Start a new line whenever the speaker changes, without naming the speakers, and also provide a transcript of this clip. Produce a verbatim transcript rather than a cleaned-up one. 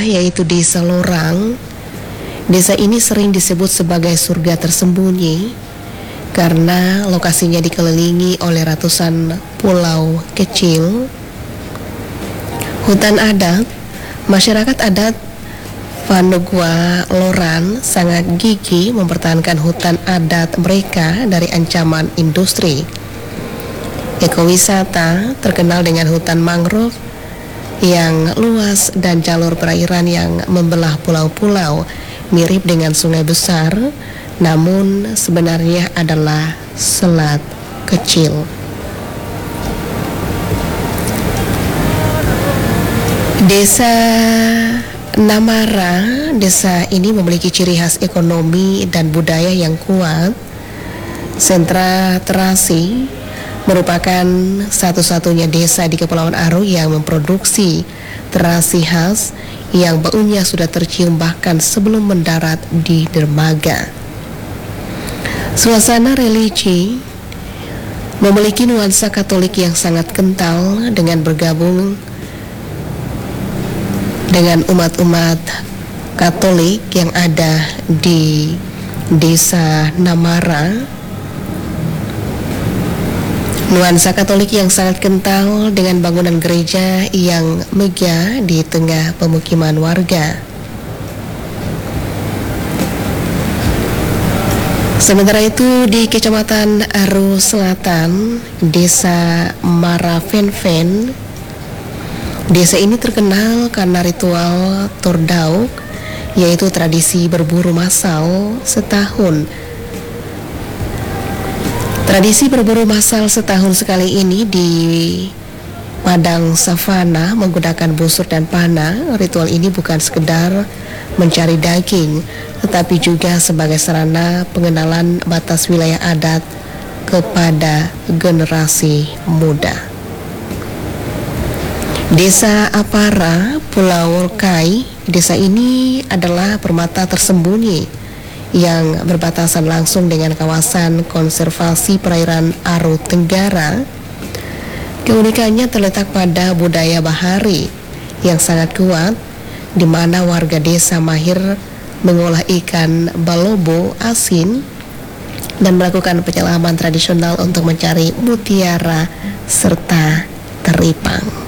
yaitu Desa Lorang. Desa ini sering disebut sebagai surga tersembunyi karena lokasinya dikelilingi oleh ratusan pulau kecil, hutan adat. Masyarakat adat Panegua Loran sangat gigih mempertahankan hutan adat mereka dari ancaman industri. Ekowisata terkenal dengan hutan mangrove yang luas dan jalur perairan yang membelah pulau-pulau mirip dengan sungai besar, namun sebenarnya adalah selat kecil. Desa Namara, desa ini memiliki ciri khas ekonomi dan budaya yang kuat. Sentra terasi merupakan satu-satunya desa di Kepulauan Aru yang memproduksi terasi khas yang baunya sudah tercium bahkan sebelum mendarat di dermaga. Suasana religi memiliki nuansa Katolik yang sangat kental dengan bergabung dengan umat-umat Katolik yang ada di Desa Namara. Nuansa Katolik yang sangat kental dengan bangunan gereja yang megah di tengah pemukiman warga. Sementara itu di Kecamatan Aru Selatan, Desa Maravenven, desa ini terkenal karena ritual Tordauk, yaitu tradisi berburu massal setahun. Tradisi berburu massal setahun sekali ini di padang savana menggunakan busur dan panah. Ritual ini bukan sekedar mencari daging, tetapi juga sebagai sarana pengenalan batas wilayah adat kepada generasi muda. Desa Apara, Pulau Kai, desa ini adalah permata tersembunyi yang berbatasan langsung dengan kawasan konservasi perairan Aru Tenggara. Keunikannya terletak pada budaya bahari yang sangat kuat, di mana warga desa mahir mengolah ikan balobo asin dan melakukan penyelaman tradisional untuk mencari mutiara serta teripang.